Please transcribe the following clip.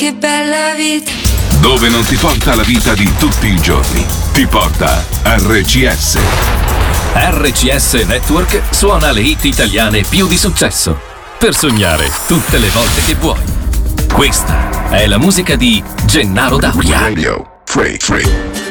che bella vita. Dove non ti porta la vita di tutti i giorni, ti porta RCS. RCS Network suona le hit italiane più di successo, per sognare tutte le volte che vuoi. Questa è la musica di Gennaro Dauria. Radio Free.